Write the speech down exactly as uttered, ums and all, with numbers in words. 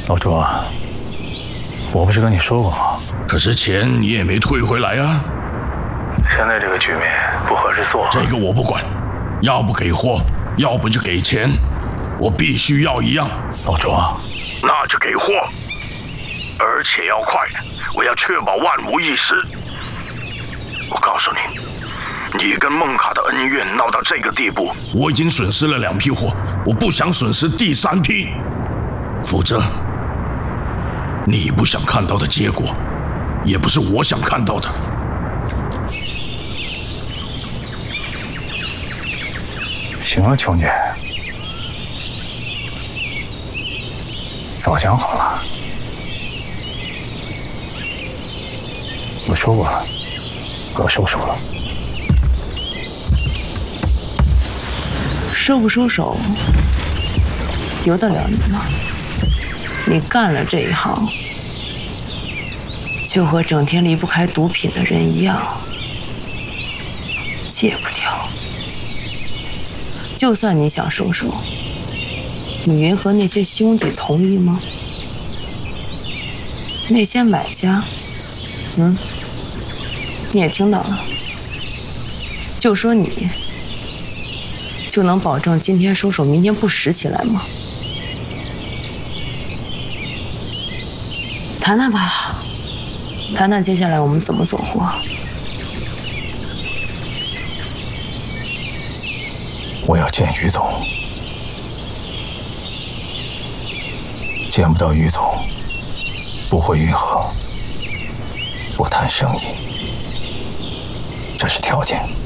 老朱啊，我不是跟你说过吗？ 可是钱你也没退回来啊。 现在这个局面不合适做。 这个我不管，要不给货，要不就给钱，我必须要一样。 老朱啊， 那就给货，而且要快，我要确保万无一失。我告诉你，你跟孟卡的恩怨闹到这个地步，我已经损失了两批货，我不想损失第三批，否则你不想看到的结果，也不是我想看到的。 行啊，琼姐，早讲好了。我说过了，我要收手了。 收不收手，由得了你吗？你干了这一行，就和整天离不开毒品的人一样，戒不掉。就算你想收手，你云和那些兄弟同意吗？那些买家，嗯，你也听到了，就说你就能保证今天收手，明天不拾起来吗？谈谈吧，谈谈接下来我们怎么走货。 我要见于总，见不到于总，不回云河，不谈生意，这是条件。